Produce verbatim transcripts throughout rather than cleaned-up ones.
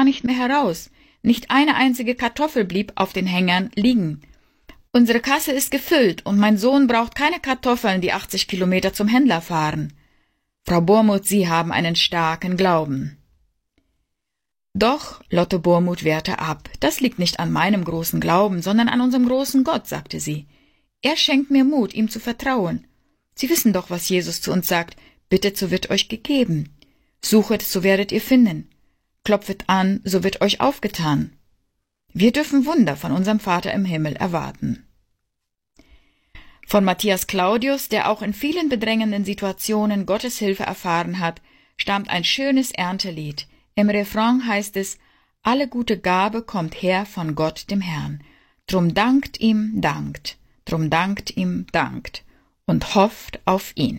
nicht mehr heraus. Nicht eine einzige Kartoffel blieb auf den Hängern liegen. Unsere Kasse ist gefüllt und mein Sohn braucht keine Kartoffeln, die achtzig Kilometer zum Händler fahren. Frau Bormuth, Sie haben einen starken Glauben. Doch Lotte Bormuth wehrte ab. Das liegt nicht an meinem großen Glauben, sondern an unserem großen Gott, sagte sie. Er schenkt mir Mut, ihm zu vertrauen. Sie wissen doch, was Jesus zu uns sagt. Bittet, so wird euch gegeben. Suchet, so werdet ihr finden. Klopfet an, so wird euch aufgetan. Wir dürfen Wunder von unserem Vater im Himmel erwarten. Von Matthias Claudius, der auch in vielen bedrängenden Situationen Gottes Hilfe erfahren hat, stammt ein schönes Erntelied. Im Refrain heißt es: Alle gute Gabe kommt her von Gott dem Herrn. Drum dankt ihm, dankt, drum dankt ihm, dankt und hofft auf ihn.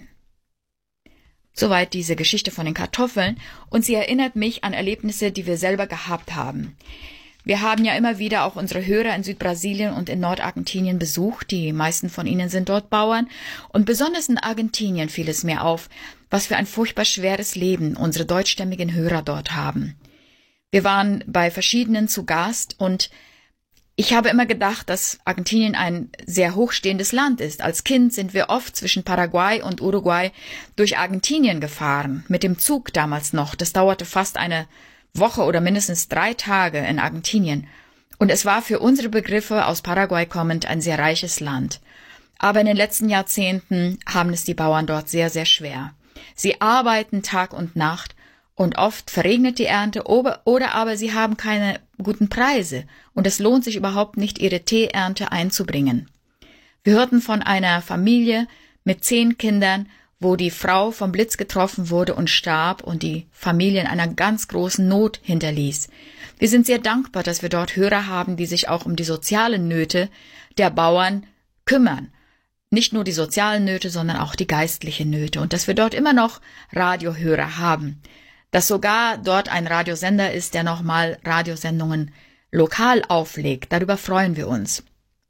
Soweit diese Geschichte von den Kartoffeln, und sie erinnert mich an Erlebnisse, die wir selber gehabt haben. Wir haben ja immer wieder auch unsere Hörer in Südbrasilien und in Nordargentinien besucht. Die meisten von ihnen sind dort Bauern. Und besonders in Argentinien fiel es mir auf, was für ein furchtbar schweres Leben unsere deutschstämmigen Hörer dort haben. Wir waren bei verschiedenen zu Gast und ich habe immer gedacht, dass Argentinien ein sehr hochstehendes Land ist. Als Kind sind wir oft zwischen Paraguay und Uruguay durch Argentinien gefahren, mit dem Zug damals noch. Das dauerte fast eine Woche oder mindestens drei Tage in Argentinien. Und es war für unsere Begriffe aus Paraguay kommend ein sehr reiches Land. Aber in den letzten Jahrzehnten haben es die Bauern dort sehr, sehr schwer. Sie arbeiten Tag und Nacht und oft verregnet die Ernte oder aber sie haben keine guten Preise und es lohnt sich überhaupt nicht, ihre Teeernte einzubringen. Wir hörten von einer Familie mit zehn Kindern, wo die Frau vom Blitz getroffen wurde und starb und die Familie in einer ganz großen Not hinterließ. Wir sind sehr dankbar, dass wir dort Hörer haben, die sich auch um die sozialen Nöte der Bauern kümmern. Nicht nur die sozialen Nöte, sondern auch die geistlichen Nöte. Und dass wir dort immer noch Radiohörer haben. Dass sogar dort ein Radiosender ist, der nochmal Radiosendungen lokal auflegt. Darüber freuen wir uns.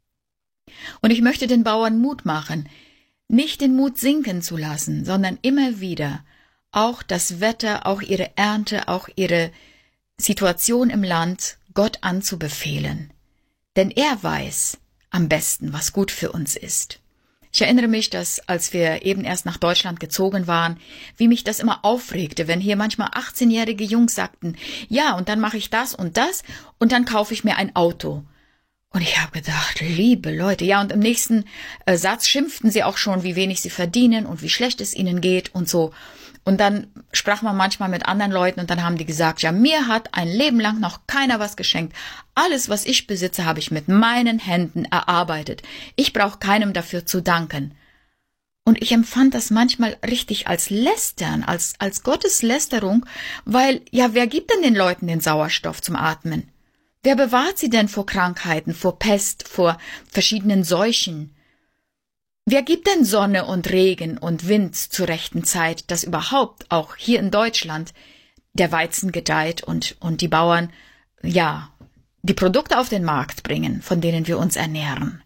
Und ich möchte den Bauern Mut machen, nicht den Mut sinken zu lassen, sondern immer wieder auch das Wetter, auch ihre Ernte, auch ihre Situation im Land Gott anzubefehlen. Denn er weiß am besten, was gut für uns ist. Ich erinnere mich, dass als wir eben erst nach Deutschland gezogen waren, wie mich das immer aufregte, wenn hier manchmal achtzehnjährige Jungs sagten, ja, und dann mache ich das und das und dann kaufe ich mir ein Auto. Und ich habe gedacht, liebe Leute, ja, und im nächsten äh, Satz schimpften sie auch schon, wie wenig sie verdienen und wie schlecht es ihnen geht und so. Und dann sprach man manchmal mit anderen Leuten und dann haben die gesagt, ja, mir hat ein Leben lang noch keiner was geschenkt. Alles, was ich besitze, habe ich mit meinen Händen erarbeitet. Ich brauche keinem dafür zu danken. Und ich empfand das manchmal richtig als Lästern, als, als Gotteslästerung, weil, ja, wer gibt denn den Leuten den Sauerstoff zum Atmen? Wer bewahrt sie denn vor Krankheiten, vor Pest, vor verschiedenen Seuchen? Wer gibt denn Sonne und Regen und Wind zur rechten Zeit, dass überhaupt auch hier in Deutschland der Weizen gedeiht und, und die Bauern, ja, die Produkte auf den Markt bringen, von denen wir uns ernähren?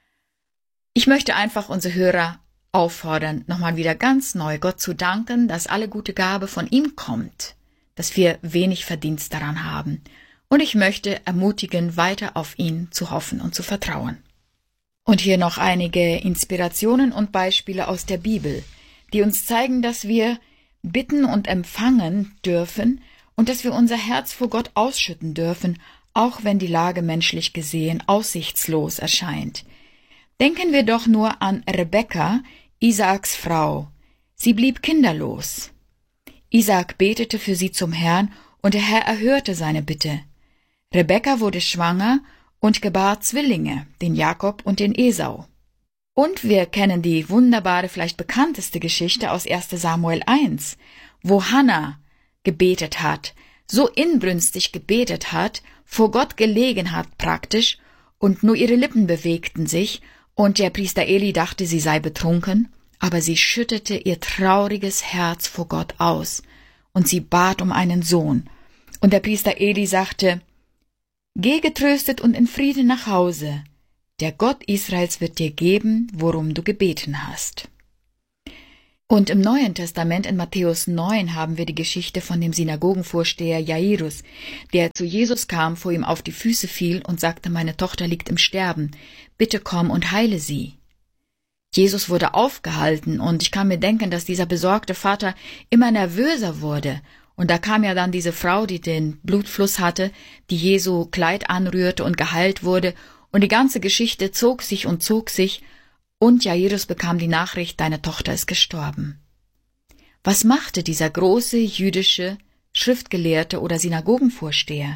Ich möchte einfach unsere Hörer auffordern, nochmal wieder ganz neu Gott zu danken, dass alle gute Gabe von ihm kommt, dass wir wenig Verdienst daran haben. Und ich möchte ermutigen, weiter auf ihn zu hoffen und zu vertrauen. Und hier noch einige Inspirationen und Beispiele aus der Bibel, die uns zeigen, dass wir bitten und empfangen dürfen und dass wir unser Herz vor Gott ausschütten dürfen, auch wenn die Lage menschlich gesehen aussichtslos erscheint. Denken wir doch nur an Rebekka, Isaaks Frau. Sie blieb kinderlos. Isaak betete für sie zum Herrn und der Herr erhörte seine Bitte. Rebekka wurde schwanger und gebar Zwillinge, den Jakob und den Esau. Und wir kennen die wunderbare, vielleicht bekannteste Geschichte aus erster Samuel eins, wo Hannah gebetet hat, so inbrünstig gebetet hat, vor Gott gelegen hat praktisch, und nur ihre Lippen bewegten sich, und der Priester Eli dachte, sie sei betrunken, aber sie schüttete ihr trauriges Herz vor Gott aus, und sie bat um einen Sohn. Und der Priester Eli sagte, Geh getröstet und in Frieden nach Hause. Der Gott Israels wird dir geben, worum du gebeten hast. Und im Neuen Testament in Matthäus neun haben wir die Geschichte von dem Synagogenvorsteher Jairus, der zu Jesus kam, vor ihm auf die Füße fiel und sagte, meine Tochter liegt im Sterben, bitte komm und heile sie. Jesus wurde aufgehalten und ich kann mir denken, dass dieser besorgte Vater immer nervöser wurde. Und da kam ja dann diese Frau, die den Blutfluss hatte, die Jesu Kleid anrührte und geheilt wurde. Und die ganze Geschichte zog sich und zog sich. Und Jairus bekam die Nachricht, deine Tochter ist gestorben. Was machte dieser große jüdische Schriftgelehrte oder Synagogenvorsteher?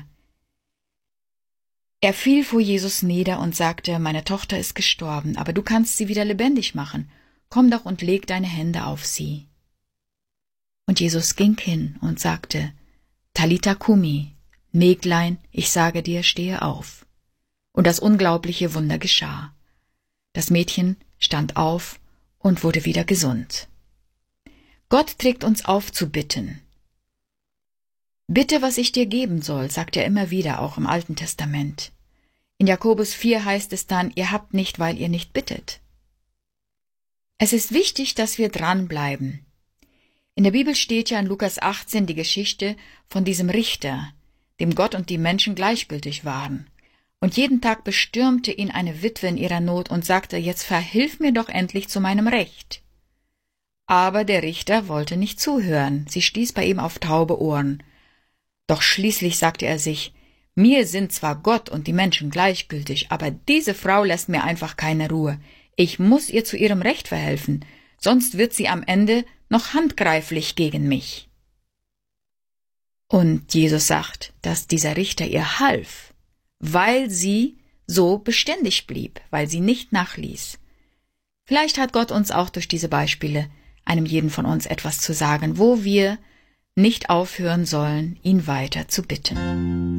Er fiel vor Jesus nieder und sagte, meine Tochter ist gestorben, aber du kannst sie wieder lebendig machen. Komm doch und leg deine Hände auf sie. Und Jesus ging hin und sagte, Talita Kumi, Mäglein, ich sage dir, stehe auf. Und das unglaubliche Wunder geschah. Das Mädchen stand auf und wurde wieder gesund. Gott trägt uns auf zu bitten. Bitte, was ich dir geben soll, sagt er immer wieder, auch im Alten Testament. In Jakobus vier heißt es dann, ihr habt nicht, weil ihr nicht bittet. Es ist wichtig, dass wir dranbleiben. In der Bibel steht ja in Lukas achtzehn die Geschichte von diesem Richter, dem Gott und die Menschen gleichgültig waren. Und jeden Tag bestürmte ihn eine Witwe in ihrer Not und sagte, jetzt verhilf mir doch endlich zu meinem Recht. Aber der Richter wollte nicht zuhören, sie stieß bei ihm auf taube Ohren. Doch schließlich sagte er sich, mir sind zwar Gott und die Menschen gleichgültig, aber diese Frau lässt mir einfach keine Ruhe. Ich muss ihr zu ihrem Recht verhelfen, sonst wird sie am Ende noch handgreiflich gegen mich. Und Jesus sagt, dass dieser Richter ihr half, weil sie so beständig blieb, weil sie nicht nachließ. Vielleicht hat Gott uns auch durch diese Beispiele, einem jeden von uns, etwas zu sagen, wo wir nicht aufhören sollen, ihn weiter zu bitten.